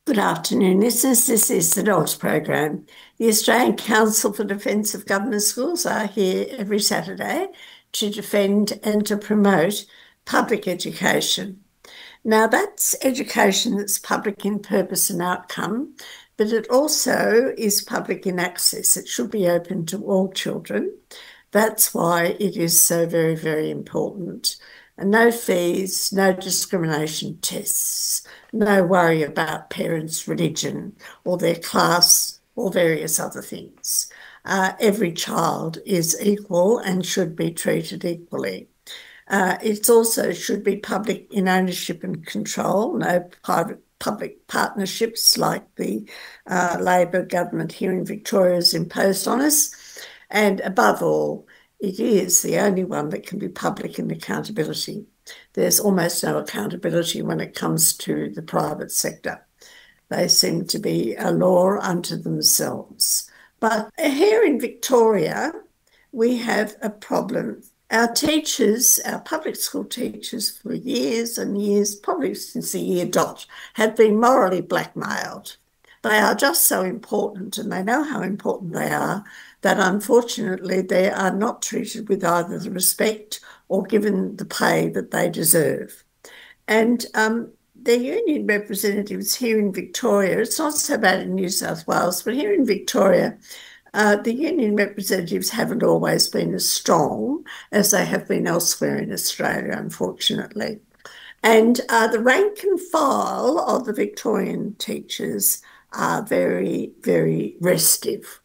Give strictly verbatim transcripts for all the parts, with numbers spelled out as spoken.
Good afternoon, listeners. This is the Dogs Program. The Australian Council for Defence of Government Schools are here every Saturday to defend and to promote public education. Now, that's education that's public in purpose and outcome, but it also is public in access. It should be open to all children. That's why it is so very, very important. And no fees, no discrimination tests, no worry about parents' religion or their class or various other things. Uh, every child is equal and should be treated equally. Uh, it also should be public in ownership and control, no private public partnerships like the uh, Labor government here in Victoria has imposed on us. And above all, it is the only one that can be public in accountability. There's almost no accountability when it comes to the private sector. They seem to be a law unto themselves. But here in Victoria, we have a problem. Our teachers, our public school teachers for years and years, probably since the year dot, have been morally blackmailed. They are just so important and they know how important they are that unfortunately they are not treated with either the respect or given the pay that they deserve. And um, the union representatives here in Victoria, it's not so bad in New South Wales, but here in Victoria, uh, the union representatives haven't always been as strong as they have been elsewhere in Australia, unfortunately. And uh, the rank and file of the Victorian teachers are very, very restive.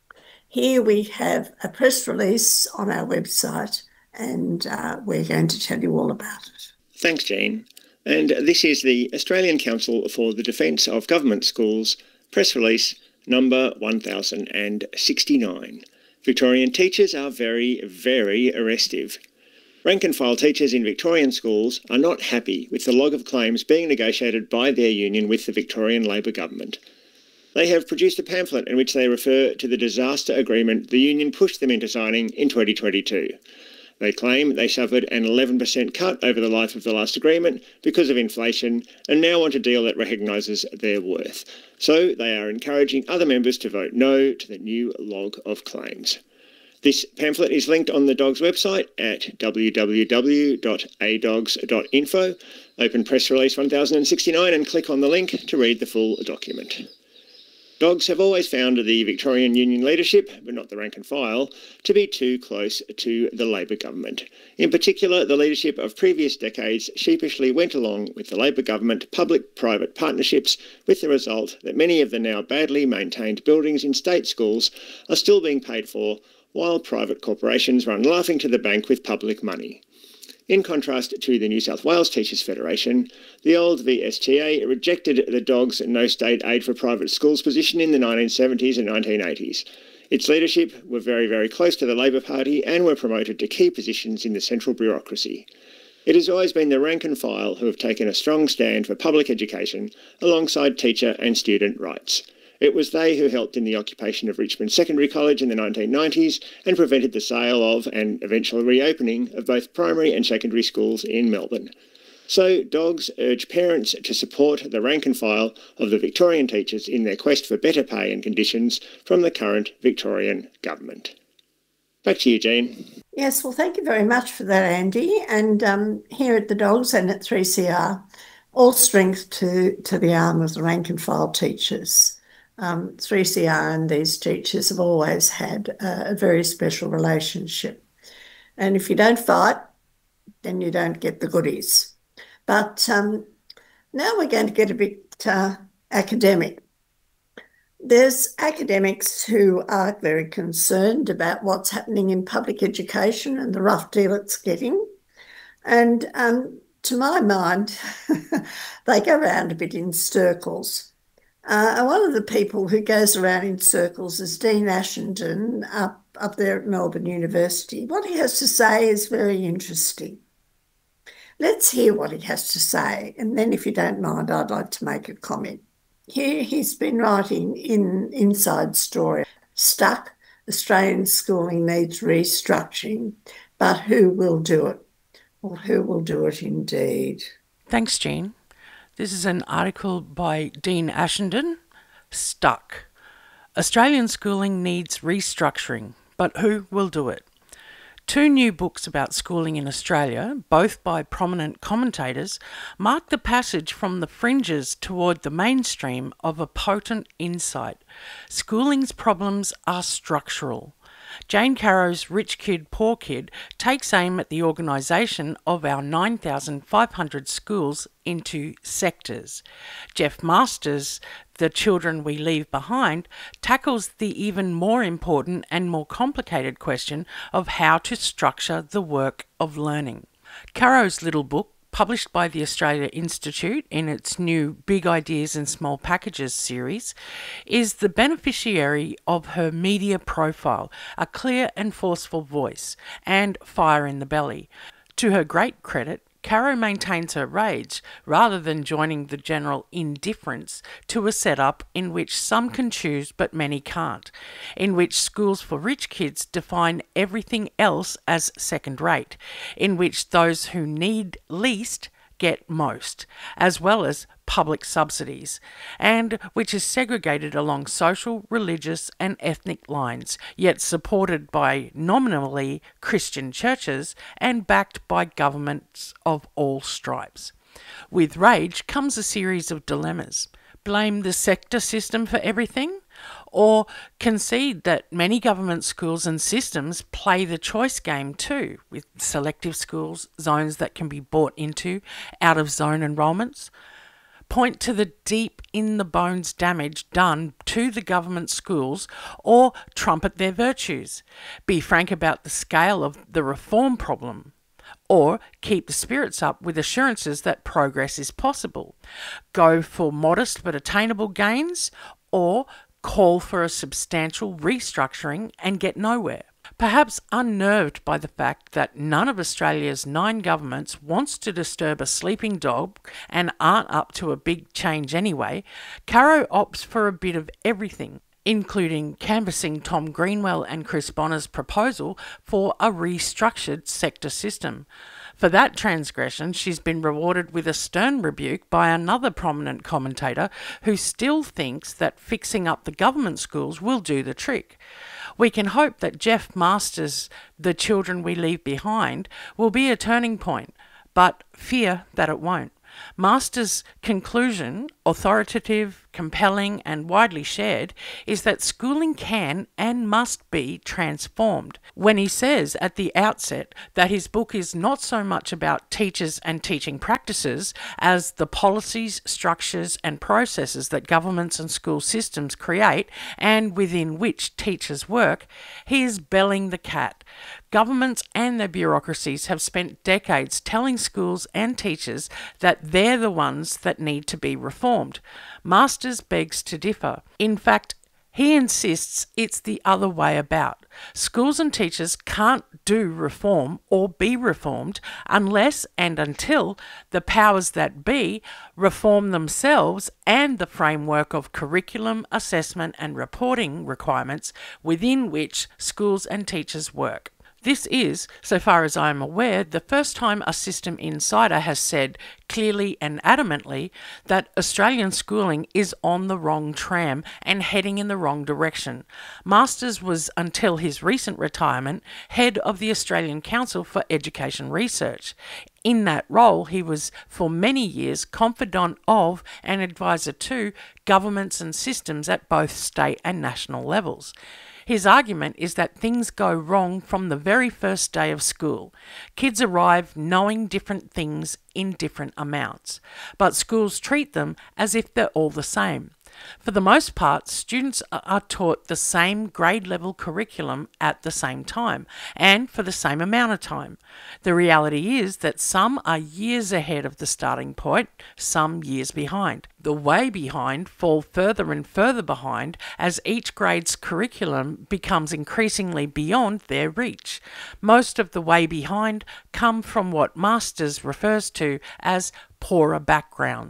Here we have a press release on our website and uh, we're going to tell you all about it. Thanks, Jean. And this is the Australian Council for the Defence of Government Schools press release number one thousand sixty-nine. Victorian teachers are very, very restive. Rank and file teachers in Victorian schools are not happy with the log of claims being negotiated by their union with the Victorian Labor government. They have produced a pamphlet in which they refer to the disaster agreement the union pushed them into signing in twenty twenty-two. They claim they suffered an eleven percent cut over the life of the last agreement because of inflation and now want a deal that recognises their worth. So they are encouraging other members to vote no to the new log of claims. This pamphlet is linked on the Dogs website at w w w dot a dogs dot info. Open press release one thousand sixty-nine and click on the link to read the full document. Dogs have always found the Victorian union leadership, but not the rank and file, to be too close to the Labor government. In particular, the leadership of previous decades sheepishly went along with the Labor government public-private partnerships, with the result that many of the now badly maintained buildings in state schools are still being paid for, while private corporations run laughing to the bank with public money. In contrast to the New South Wales Teachers Federation, the old V S T A rejected the Dogs' no state aid for private schools position in the nineteen seventies and nineteen eighties. Its leadership were very, very close to the Labor Party and were promoted to key positions in the central bureaucracy. It has always been the rank and file who have taken a strong stand for public education alongside teacher and student rights. It was they who helped in the occupation of Richmond Secondary College in the nineteen nineties and prevented the sale of and eventual reopening of both primary and secondary schools in Melbourne. So Dogs urge parents to support the rank and file of the Victorian teachers in their quest for better pay and conditions from the current Victorian government. Back to you, Jean. Yes, well, thank you very much for that, Andy. And um, here at the Dogs and at three C R, all strength to, to the arm of the rank and file teachers. Um, three C R and these teachers have always had a, a very special relationship. And if you don't fight, then you don't get the goodies. But um, now we're going to get a bit uh, academic. There's academics who are very concerned about what's happening in public education and the rough deal it's getting. And um, to my mind, they go around a bit in circles. Uh, and one of the people who goes around in circles is Dean Ashenden up, up there at Melbourne University. What he has to say is very interesting. Let's hear what he has to say, and then if you don't mind, I'd like to make a comment. Here he's been writing in Inside Story, Stuck, Australian schooling needs restructuring, but who will do it? Well, who will do it indeed? Thanks, Jean. This is an article by Dean Ashenden. Stuck. Australian schooling needs restructuring, but who will do it? Two new books about schooling in Australia, both by prominent commentators, mark the passage from the fringes toward the mainstream of a potent insight. Schooling's problems are structural. Jane Caro's Rich Kid, Poor Kid takes aim at the organisation of our nine thousand five hundred schools into sectors. Jeff Masters' The Children We Leave Behind tackles the even more important and more complicated question of how to structure the work of learning. Caro's little book, published by the Australia Institute in its new Big Ideas in Small Packages series, is the beneficiary of her media profile, a clear and forceful voice, and fire in the belly. To her great credit, Caro maintains her rage rather than joining the general indifference to a setup in which some can choose but many can't, in which schools for rich kids define everything else as second-rate, in which those who need least get most, as well as public subsidies, and which is segregated along social, religious and ethnic lines, yet supported by nominally Christian churches and backed by governments of all stripes. With rage comes a series of dilemmas. Blame the sector system for everything? Or concede that many government schools and systems play the choice game too, with selective schools, zones that can be bought into, out-of-zone enrolments? Point to the deep in-the-bones damage done to the government schools, or trumpet their virtues. Be frank about the scale of the reform problem, or keep the spirits up with assurances that progress is possible. Go for modest but attainable gains, or call for a substantial restructuring and get nowhere. Perhaps unnerved by the fact that none of Australia's nine governments wants to disturb a sleeping dog and aren't up to a big change anyway, Caro opts for a bit of everything, including canvassing Tom Greenwell and Chris Bonner's proposal for a restructured sector system. For that transgression, she's been rewarded with a stern rebuke by another prominent commentator who still thinks that fixing up the government schools will do the trick. We can hope that Jeff Masters' The Children We Leave Behind will be a turning point, but fear that it won't. Masters' conclusion, authoritative, compelling and widely shared, is that schooling can and must be transformed. When he says at the outset that his book is not so much about teachers and teaching practices as the policies, structures and processes that governments and school systems create and within which teachers work, he is belling the cat. Governments and their bureaucracies have spent decades telling schools and teachers that they're the ones that need to be reformed. Masters begs to differ. In fact, he insists it's the other way about. Schools and teachers can't do reform or be reformed unless and until the powers that be reform themselves and the framework of curriculum, assessment and reporting requirements within which schools and teachers work. This is, so far as I am aware, the first time a system insider has said clearly and adamantly that Australian schooling is on the wrong tram and heading in the wrong direction. Masters was, until his recent retirement, head of the Australian Council for Education Research. In that role, he was for many years confidant of and advisor to governments and systems at both state and national levels. His argument is that things go wrong from the very first day of school. Kids arrive knowing different things in different amounts, but schools treat them as if they're all the same. For the most part, students are taught the same grade-level curriculum at the same time, and for the same amount of time. The reality is that some are years ahead of the starting point, some years behind. The way behind fall further and further behind as each grade's curriculum becomes increasingly beyond their reach. Most of the way behind come from what Masters refers to as poorer backgrounds.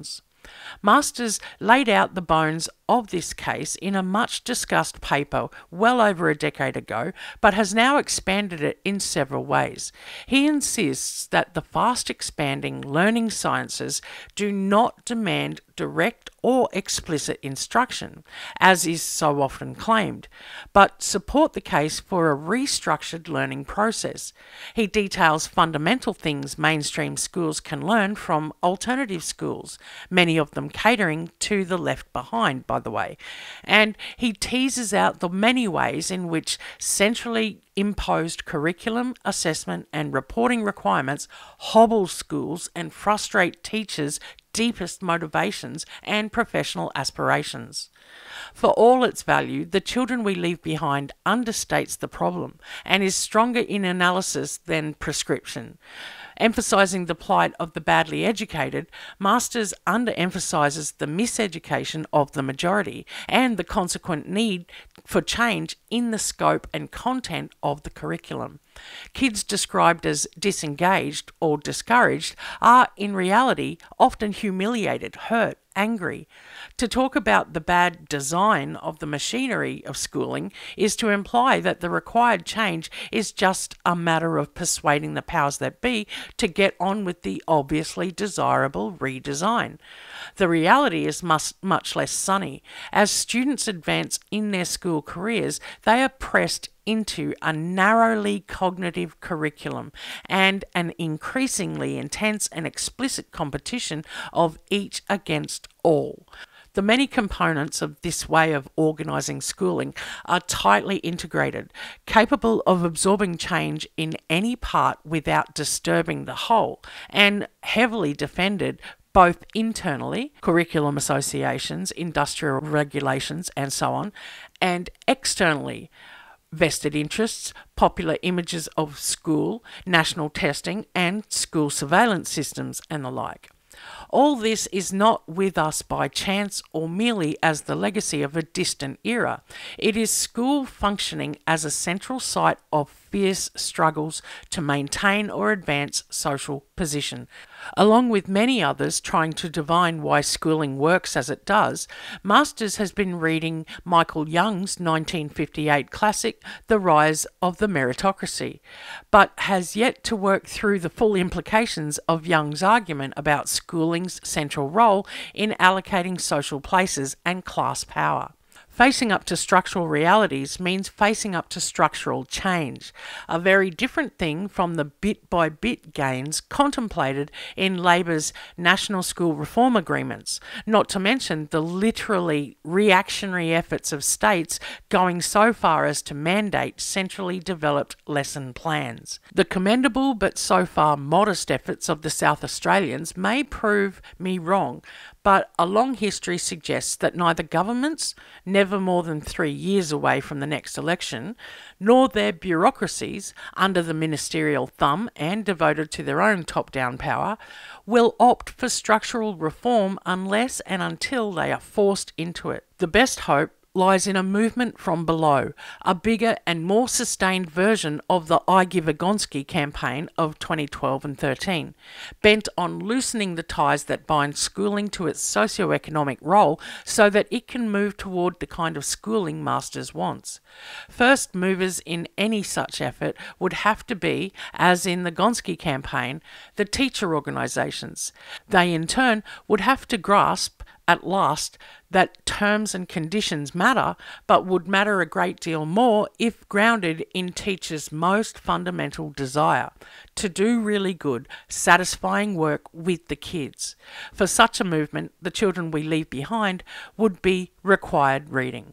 Masters laid out the bones of this case in a much discussed paper well over a decade ago, but has now expanded it in several ways. He insists that the fast expanding learning sciences do not demand direct or explicit instruction, as is so often claimed, but support the case for a restructured learning process. He details fundamental things mainstream schools can learn from alternative schools, many of them catering to the left behind, by the way, and he teases out the many ways in which centrally imposed curriculum, assessment and reporting requirements hobble schools and frustrate teachers' deepest motivations and professional aspirations. For all its value, The Children We Leave Behind understates the problem and is stronger in analysis than prescription. Emphasising the plight of the badly educated, Masters underemphasises the miseducation of the majority and the consequent need for change in the scope and content of the curriculum. Kids described as disengaged or discouraged are in reality often humiliated, hurt, angry. To talk about the bad design of the machinery of schooling is to imply that the required change is just a matter of persuading the powers that be to get on with the obviously desirable redesign. The reality is much, much less sunny. As students advance in their school careers, they are pressed into a narrowly cognitive curriculum and an increasingly intense and explicit competition of each against all. The many components of this way of organising schooling are tightly integrated, capable of absorbing change in any part without disturbing the whole, and heavily defended both internally, curriculum associations, industrial regulations, and so on, and externally, vested interests, popular images of school, national testing, and school surveillance systems, and the like. All this is not with us by chance or merely as the legacy of a distant era. It is school functioning as a central site of fierce struggles to maintain or advance social position. Along with many others trying to divine why schooling works as it does, Masters has been reading Michael Young's nineteen fifty-eight classic, The Rise of the Meritocracy, but has yet to work through the full implications of Young's argument about schooling's central role in allocating social places and class power. Facing up to structural realities means facing up to structural change, a very different thing from the bit-by-bit gains contemplated in Labor's National School Reform Agreements, not to mention the literally reactionary efforts of states going so far as to mandate centrally developed lesson plans. The commendable but so far modest efforts of the South Australians may prove me wrong, but a long history suggests that neither governments, never more than three years away from the next election, nor their bureaucracies, under the ministerial thumb and devoted to their own top-down power, will opt for structural reform unless and until they are forced into it. The best hope lies in a movement from below, a bigger and more sustained version of the I Give a Gonski campaign of twenty twelve and thirteen, bent on loosening the ties that bind schooling to its socio-economic role so that it can move toward the kind of schooling Masters wants. First movers in any such effort would have to be, as in the Gonski campaign, the teacher organisations. They in turn would have to grasp at last that terms and conditions matter, but would matter a great deal more if grounded in teachers' most fundamental desire to do really good, satisfying work with the kids. For such a movement, The Children We Leave Behind would be required reading.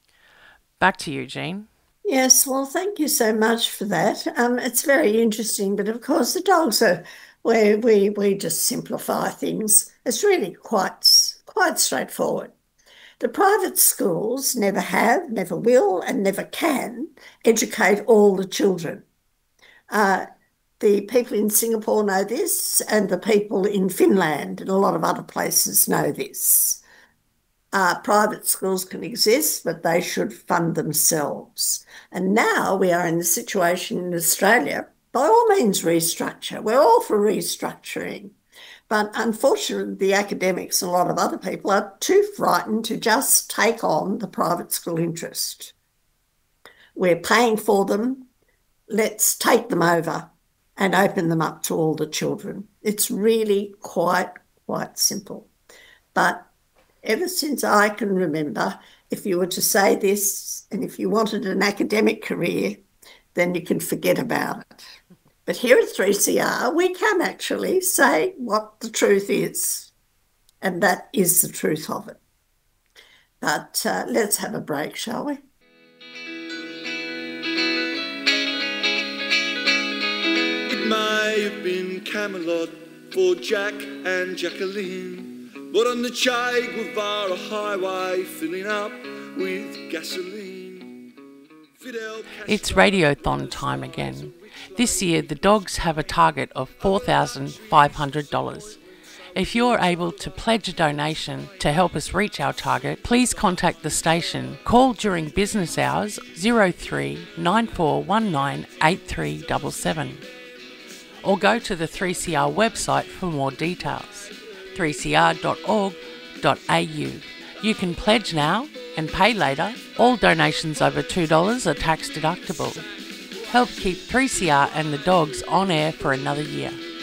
Back to you, Jean. Yes, well, thank you so much for that. Um, it's very interesting, but of course the dogs are where we, we just simplify things. It's really quite quite straightforward. The private schools never have, never will, and never can educate all the children. Uh, the people in Singapore know this, and the people in Finland and a lot of other places know this. Uh, private schools can exist, but they should fund themselves. And now we are in the situation in Australia, by all means restructure. We're all for restructuring. But unfortunately, the academics and a lot of other people are too frightened to just take on the private school interest. We're paying for them. Let's take them over and open them up to all the children. It's really quite, quite simple. But ever since I can remember, if you were to say this and if you wanted an academic career, then you can forget about it. But here at three C R, we can actually say what the truth is, and that is the truth of it. But uh, let's have a break, shall we? It may have been Camelot for Jack and Jacqueline, but on the Che Guevara highway filling up with gasoline. Fidel It's Radiothon time again. This year, the dogs have a target of four thousand five hundred dollars. If you're able to pledge a donation to help us reach our target, please contact the station. Call during business hours zero three nine four one nine eight three seven seven or go to the three C R website for more details, three c r dot org dot a u. You can pledge now and pay later. All donations over two dollars are tax deductible. Help keep three C R and the dogs on air for another year.